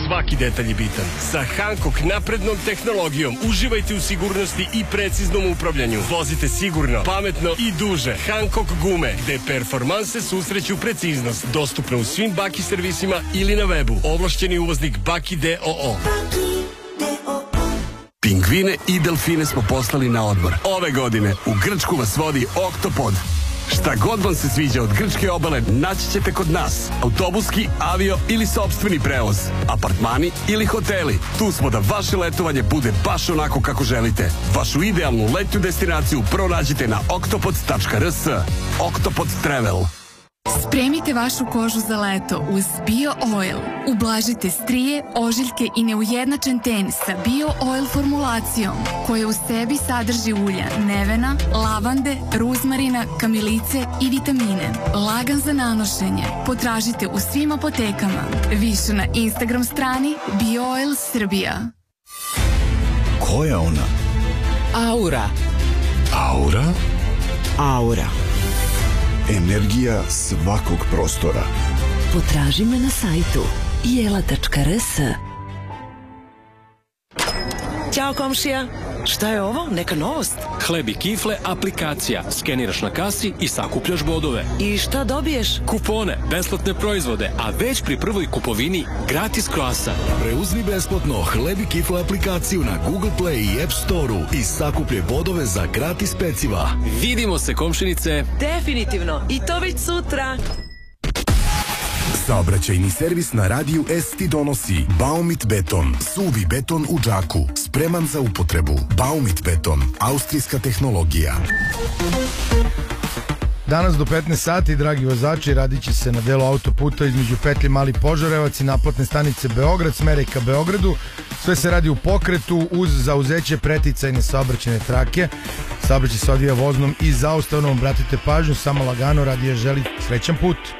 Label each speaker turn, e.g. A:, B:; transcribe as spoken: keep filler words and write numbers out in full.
A: svaki detalj je bitan. Sa Hankook naprednom tehnologijom uživajte u sigurnosti i preciznom upravljanju. Vozite sigurno, pametno i duže. Hankook gume, gde performanse susreću preciznost. Dostupno u svim Baki servisima ili na webu. Ovlašćeni uvoznik Baki D O O. Pingvine i delfine smo poslali na odmor. Ove godine u Grčku vas vodi Oktopod. Šta god vam se sviđa od grčke obale, naći ćete kod nas. Autobuski, avio ili sopstveni prevoz. Apartmani ili hoteli. Tu smo da vaše letovanje bude baš onako kako želite. Vašu idealnu letnju destinaciju pronađite na oktopod tačka r s. Oktopod Travel.
B: Spremite vašu kožu za leto uz Bio Oil. Ublažite strije, ožiljke i neujednačen ten sa Bio Oil formulacijom koja u sebi sadrži ulja nevena, lavande, ruzmarina, kamilice i vitamine. Lagan za nanošenje. Potražite u svim apotekama. Više na Instagram strani Bio Oil Srbija.
C: Ko je ona?
D: Aura.
C: Aura?
D: Aura.
C: Energija svakog prostora.
D: Potraži me na sajtu jela tačka r s.
E: Ćao komšija, šta je ovo? Neka novost?
F: Hleb i kifle aplikacija. Skeniraš na kasi i sakupljaš bodove.
E: I šta dobiješ?
F: Kupone, besplatne proizvode, a već pri prvoj kupovini gratis kroasan.
C: Preuzmi besplatno Hleb i kifle aplikaciju na Google Play i App Store-u i sakuplje bodove za gratis peciva.
F: Vidimo se, komšinice.
E: Definitivno, i to već sutra.
C: Saobraćajni servis na radiju S ti donosi Baumit beton, suvi beton u džaku, spreman za upotrebu. Baumit beton, austrijska tehnologija.
G: Danas do petnaest sati, dragi vozači, radit će se na delu autoputa između petlje Mali Požarevac i naplatne stanice Beograd, smere ka Beogradu. Sve se radi u pokretu uz zauzeće preticajne saobraćajne trake. Saobraćaj se odvija voznom i zaustavnom. Obratite pažnju, samo lagano, radija želi srećan put.